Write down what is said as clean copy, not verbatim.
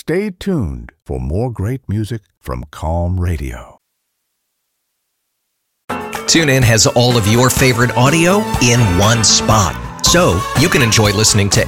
Stay tuned for more great music from Calm Radio. TuneIn has all of your favorite audio in one spot, so you can enjoy listening to